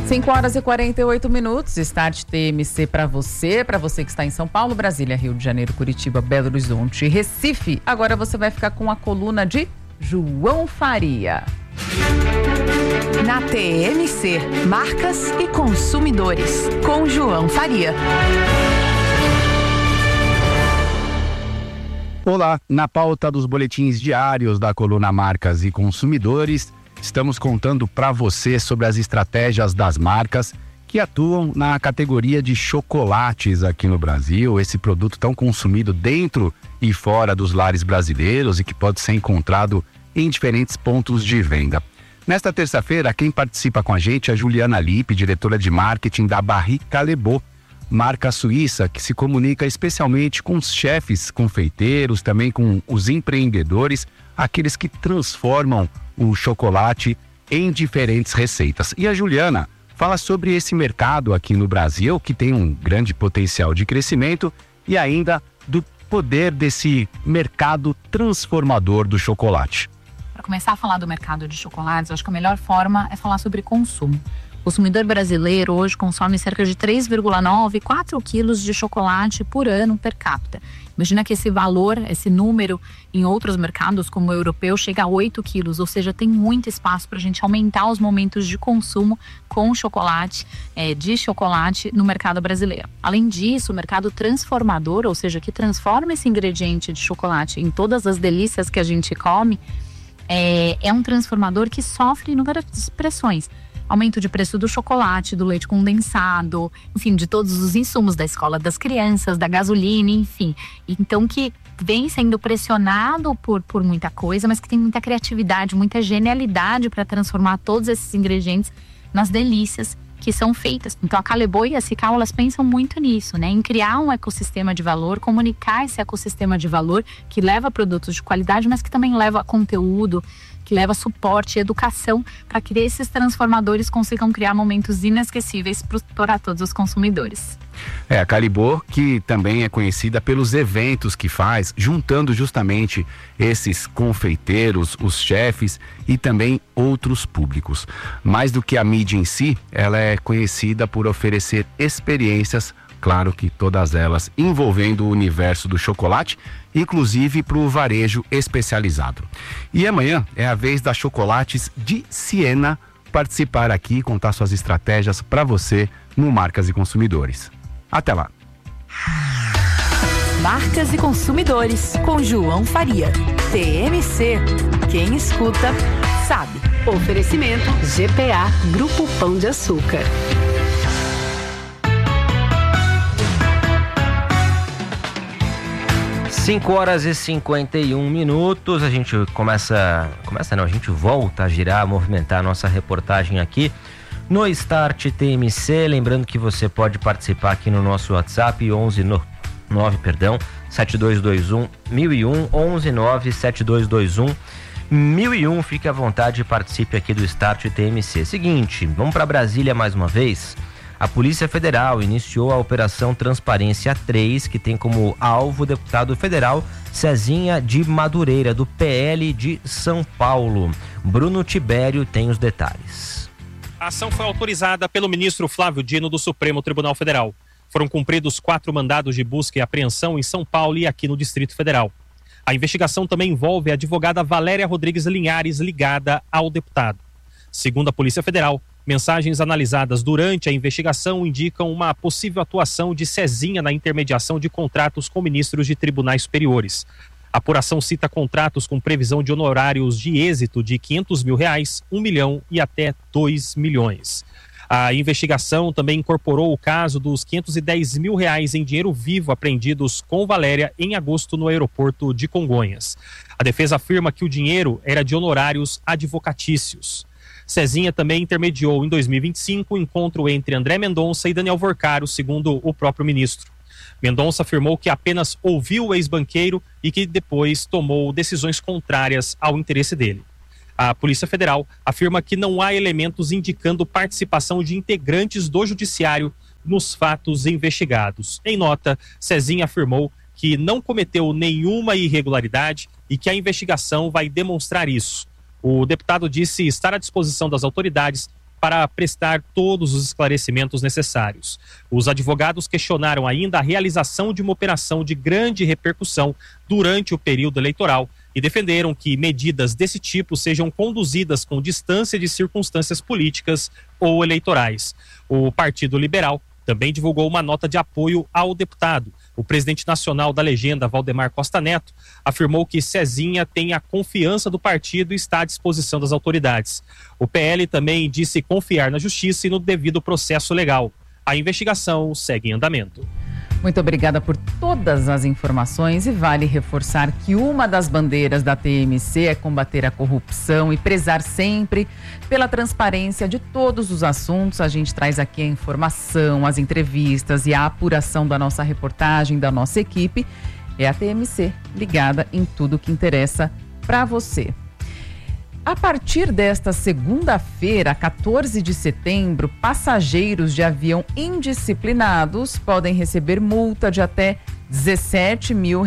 5h48, Start TMC para você que está em São Paulo, Brasília, Rio de Janeiro, Curitiba, Belo Horizonte e Recife. Agora você vai ficar com a coluna de João Faria. Na TMC, marcas e consumidores, com João Faria. Olá, na pauta dos boletins diários da coluna Marcas e Consumidores, estamos contando para você sobre as estratégias das marcas que atuam na categoria de chocolates aqui no Brasil, esse produto tão consumido dentro e fora dos lares brasileiros e que pode ser encontrado em diferentes pontos de venda. Nesta terça-feira, quem participa com a gente é a Juliana Lippe, diretora de marketing da Barry Callebaut, marca suíça que se comunica especialmente com os chefes confeiteiros, também com os empreendedores, aqueles que transformam o chocolate em diferentes receitas. E a Juliana fala sobre esse mercado aqui no Brasil, que tem um grande potencial de crescimento, e ainda do poder desse mercado transformador do chocolate. Para começar a falar do mercado de chocolates, eu acho que a melhor forma é falar sobre consumo. O consumidor brasileiro hoje consome cerca de 3,9, 4 quilos de chocolate por ano per capita. Imagina que esse valor, esse número, em outros mercados como o europeu, chega a 8 quilos, ou seja, tem muito espaço para a gente aumentar os momentos de consumo com chocolate, de chocolate no mercado brasileiro. Além disso, o mercado transformador, ou seja, que transforma esse ingrediente de chocolate em todas as delícias que a gente come, é um transformador que sofre inúmeras pressões. Aumento de preço do chocolate, do leite condensado, enfim, de todos os insumos da escola das crianças, da gasolina, enfim. Então que vem sendo pressionado por muita coisa, mas que tem muita criatividade, muita genialidade para transformar todos esses ingredientes nas delícias que são feitas. Então a Callebaut e a Cical, elas pensam muito nisso, né? Em criar um ecossistema de valor, comunicar esse ecossistema de valor que leva produtos de qualidade, mas que também leva conteúdo, que leva suporte e educação para que esses transformadores consigam criar momentos inesquecíveis para todos os consumidores. A Callebaut, que também é conhecida pelos eventos que faz, juntando justamente esses confeiteiros, os chefes e também outros públicos. Mais do que a mídia em si, ela é conhecida por oferecer experiências, claro que todas elas envolvendo o universo do chocolate, inclusive para o varejo especializado. E amanhã é a vez da Chocolates de Siena participar aqui e contar suas estratégias para você no Marcas e Consumidores. Até lá! Marcas e Consumidores, com João Faria. TMC, quem escuta, sabe. Oferecimento GPA, Grupo Pão de Açúcar. 5h51, a gente a gente volta a girar, a movimentar a nossa reportagem aqui no Start TMC, lembrando que você pode participar aqui no nosso WhatsApp 7221 1001, 7221 1001, fique à vontade e participe aqui do Start TMC. Seguinte, vamos para Brasília mais uma vez. A Polícia Federal iniciou a Operação Transparência 3, que tem como alvo o deputado federal Cezinha de Madureira, do PL de São Paulo. Bruno Tibério tem os detalhes. A ação foi autorizada pelo ministro Flávio Dino do Supremo Tribunal Federal. Foram cumpridos 4 mandados de busca e apreensão em São Paulo e aqui no Distrito Federal. A investigação também envolve a advogada Valéria Rodrigues Linhares, ligada ao deputado. Segundo a Polícia Federal, mensagens analisadas durante a investigação indicam uma possível atuação de Cezinha na intermediação de contratos com ministros de tribunais superiores. A apuração cita contratos com previsão de honorários de êxito de R$500 mil, R$1 milhão e até R$2 milhões. A investigação também incorporou o caso dos R$510 mil em dinheiro vivo apreendidos com Valéria em agosto no aeroporto de Congonhas. A defesa afirma que o dinheiro era de honorários advocatícios. Cezinha também intermediou em 2025 o encontro entre André Mendonça e Daniel Vorcaro, segundo o próprio ministro. Mendonça afirmou que apenas ouviu o ex-banqueiro e que depois tomou decisões contrárias ao interesse dele. A Polícia Federal afirma que não há elementos indicando participação de integrantes do judiciário nos fatos investigados. Em nota, Cezinha afirmou que não cometeu nenhuma irregularidade e que a investigação vai demonstrar isso. O deputado disse estar à disposição das autoridades para prestar todos os esclarecimentos necessários. Os advogados questionaram ainda a realização de uma operação de grande repercussão durante o período eleitoral e defenderam que medidas desse tipo sejam conduzidas com distância de circunstâncias políticas ou eleitorais. O Partido Liberal também divulgou uma nota de apoio ao deputado. O presidente nacional da legenda, Valdemar Costa Neto, afirmou que Cezinha tem a confiança do partido e está à disposição das autoridades. O PL também disse confiar na justiça e no devido processo legal. A investigação segue em andamento. Muito obrigada por todas as informações e vale reforçar que uma das bandeiras da TMC é combater a corrupção e prezar sempre pela transparência de todos os assuntos. A gente traz aqui a informação, as entrevistas e a apuração da nossa reportagem, da nossa equipe. É a TMC ligada em tudo que interessa para você. A partir desta segunda-feira, 14 de setembro, passageiros de avião indisciplinados podem receber multa de até R$17 mil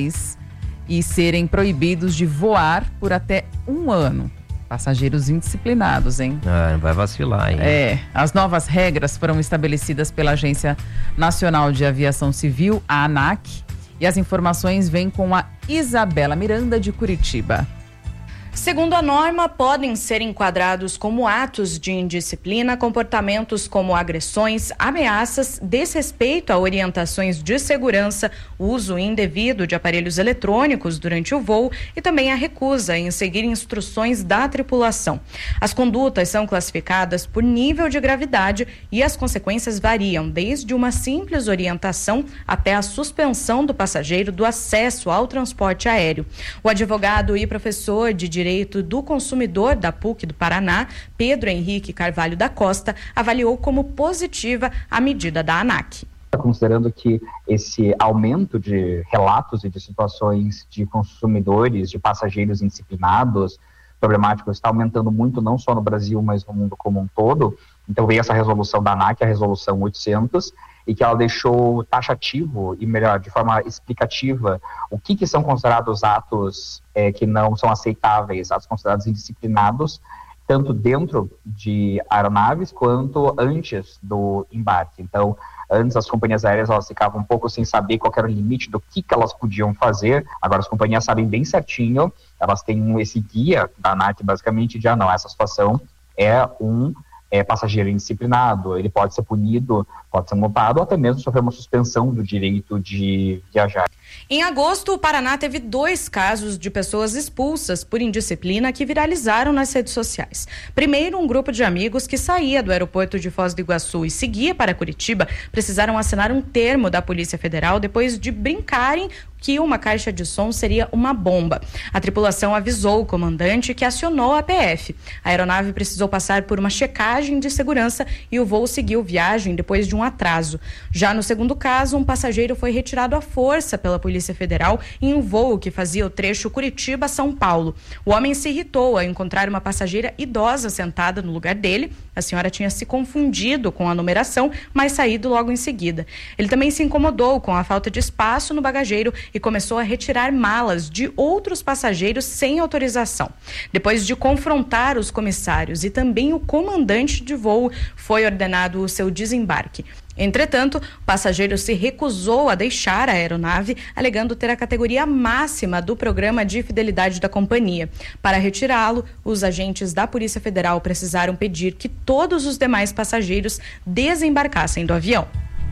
e serem proibidos de voar por até 1 ano. Passageiros indisciplinados, hein? Não vai vacilar, hein? As novas regras foram estabelecidas pela Agência Nacional de Aviação Civil, a ANAC, e as informações vêm com a Isabela Miranda, de Curitiba. Segundo a norma, podem ser enquadrados como atos de indisciplina comportamentos como agressões, ameaças, desrespeito a orientações de segurança, uso indevido de aparelhos eletrônicos durante o voo e também a recusa em seguir instruções da tripulação. As condutas são classificadas por nível de gravidade e as consequências variam desde uma simples orientação até a suspensão do passageiro do acesso ao transporte aéreo. O advogado e professor de Direito do Consumidor da PUC do Paraná, Pedro Henrique Carvalho da Costa, avaliou como positiva a medida da ANAC. Considerando que esse aumento de relatos e de situações de consumidores, de passageiros indisciplinados, problemáticos, está aumentando muito, não só no Brasil, mas no mundo como um todo. Então veio essa resolução da ANAC, a resolução 800, e que ela deixou taxativo e, melhor, de forma explicativa, o que são considerados atos que não são aceitáveis, atos considerados indisciplinados, tanto dentro de aeronaves quanto antes do embarque. Então, antes as companhias aéreas elas ficavam um pouco sem saber qual era o limite do que elas podiam fazer. Agora as companhias sabem bem certinho, elas têm esse guia da ANAC, basicamente, de, não, essa situação é um passageiro indisciplinado, ele pode ser punido, pode ser multado ou até mesmo sofrer uma suspensão do direito de viajar. Em agosto, o Paraná teve 2 casos de pessoas expulsas por indisciplina que viralizaram nas redes sociais. Primeiro, um grupo de amigos que saía do aeroporto de Foz do Iguaçu e seguia para Curitiba precisaram assinar um termo da Polícia Federal depois de brincarem que uma caixa de som seria uma bomba. A tripulação avisou o comandante, que acionou a PF. A aeronave precisou passar por uma checagem de segurança e o voo seguiu viagem depois de um atraso. Já no segundo caso, um passageiro foi retirado à força pela Polícia Federal em um voo que fazia o trecho Curitiba-São Paulo. O homem se irritou ao encontrar uma passageira idosa sentada no lugar dele. A senhora tinha se confundido com a numeração, mas saído logo em seguida. Ele também se incomodou com a falta de espaço no bagageiro e começou a retirar malas de outros passageiros sem autorização. Depois de confrontar os comissários e também o comandante de voo, foi ordenado o seu desembarque. Entretanto, o passageiro se recusou a deixar a aeronave, alegando ter a categoria máxima do programa de fidelidade da companhia. Para retirá-lo, os agentes da Polícia Federal precisaram pedir que todos os demais passageiros desembarcassem do avião.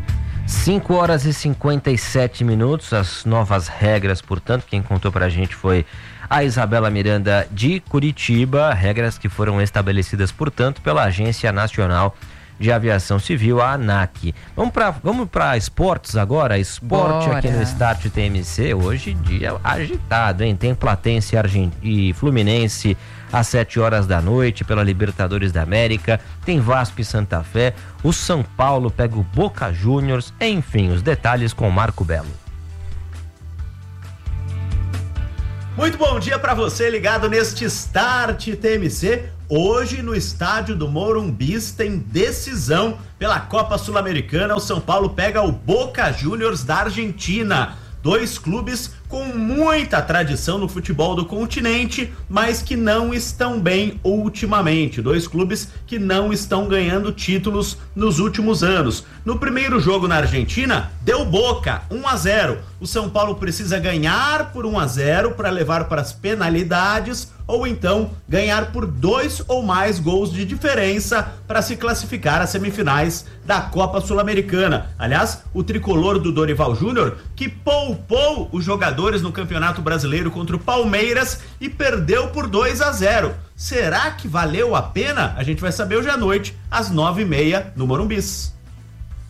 5h57, as novas regras, portanto, quem contou pra gente foi a Isabela Miranda de Curitiba, regras que foram estabelecidas, portanto, pela Agência Nacional de Aviação Civil, a ANAC. Vamos para esportes agora, esporte. Bora. Aqui no Start TMC, hoje dia agitado, hein? Tem Platense e Fluminense às 7 horas da noite pela Libertadores da América, tem Vasco e Santa Fé, o São Paulo pega o Boca Juniors, enfim, os detalhes com Marco Belo. Muito bom dia para você ligado neste Start TMC. Hoje no estádio do Morumbi tem decisão pela Copa Sul-Americana. O São Paulo pega o Boca Juniors da Argentina. 2 clubes com muita tradição no futebol do continente, mas que não estão bem ultimamente. 2 clubes que não estão ganhando títulos nos últimos anos. No primeiro jogo na Argentina, deu Boca, 1-0. O São Paulo precisa ganhar por 1-0 para levar para as penalidades, ou então ganhar por 2 ou mais gols de diferença para se classificar às semifinais da Copa Sul-Americana. Aliás, o tricolor do Dorival Júnior, que poupou os jogadores no Campeonato Brasileiro contra o Palmeiras e perdeu por 2-0. Será que valeu a pena? A gente vai saber hoje à noite, às 9h30, no Morumbis.